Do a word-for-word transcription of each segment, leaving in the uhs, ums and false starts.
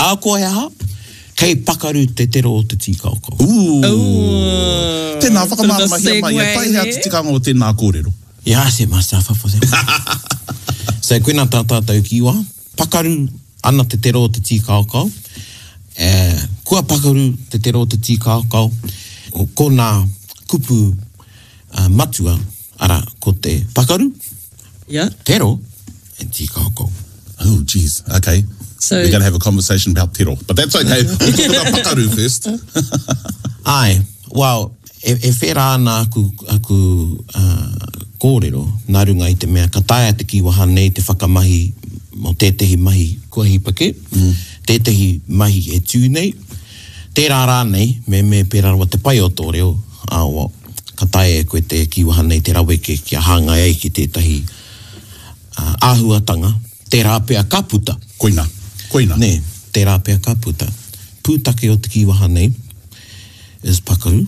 A koe ha, kei pakaru te tero o te tīkaukau. Ooh. Ooh. Tēnā whakamāramahi mai, e pai hea te tikanga o tēnā kōrero. Ia, se masafa po se. So, koina tā tātou kiwa, pakaru ana te tero o te tīkaukau, e, kua pakaru te tero o te tīkaukau, o ko nā kupu uh, matua, ara, ko te pakaru, Yeah. tero, and tīkaukau. Oh, geez. Okay. So, We're going to have a conversation about tero, but that's okay. We'll talk about pakaru first. Ai, well, e, e whera ana aku, aku uh, kōrero, nā runga i te mea, ka taia te kiwaha nei te whakamahi mo tētehi mahi kua hipake, mm. tētehi mahi e tū nei, tērā rā nei, me me pērarawa te pai o tō reo, a o, ka taia e koe te kiwaha nei te raweke kia hanga ei ki tētahi uh, āhuatanga, tērā pēa ka puta. Koina. Koina. Ne, tērā pēa ka puta. Pūtake o te kiwaha nei is pakaru,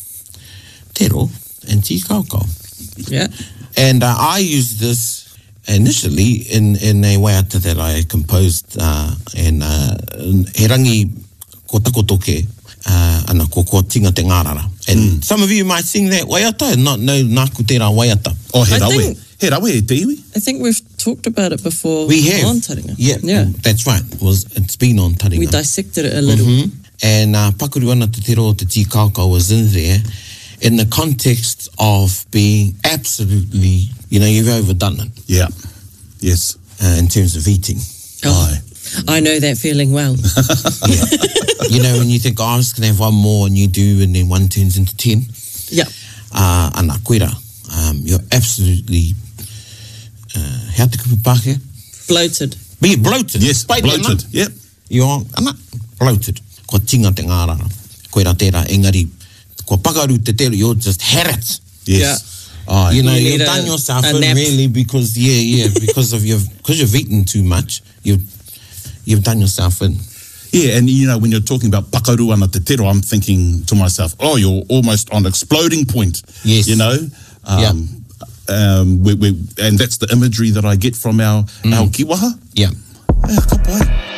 tero, and tīkaukau. yeah. And uh, I used this initially in, in a waiata that I composed uh, and uh, he rangi ko takotoke uh, ana ko ko tinga te ngārara. And mm. some of you might sing that waiata and not know nāku tērā waiata. Oh, he I rawe. think- He rawe e te iwi. I think we've talked about it before We have. on Taringa. Yeah, Yeah. that's right. It was, it's been on Taringa. We dissected it a little. Mm-hmm. And uh, pakaru ana te tero o te tīkaukau was in there in the context of being absolutely, you know, you've overdone it Yeah. Yes. uh, in terms of eating. Oh, Aye. I know that feeling well. You know, when you think, oh, I'm just going to have one more, and you do, and then one turns into ten. Yeah. Uh, ana koera, um, you're absolutely, uh, hea te kupu Pākehā? Bloated. Be bloated. Yes, Pai bloated. tēnā. Yep. You're ana, bloated. Ko tinga te ngārara. Koera tērā, engari, ko pakaru te tero, you're just had it. Yes. Oh, you know, You you've need done a- yourself a in nap. really because, yeah, yeah, because of your, because you've eaten too much, you've, you've done yourself in. Yeah, and you know, when you're talking about pakaru ana te tero, I'm thinking to myself, oh, you're almost on exploding point. Yes. You know? Um, Yeah. Um, we, we, and that's the imagery that I get from our, mm. our kiwaha. Yeah. Yeah, ka pai.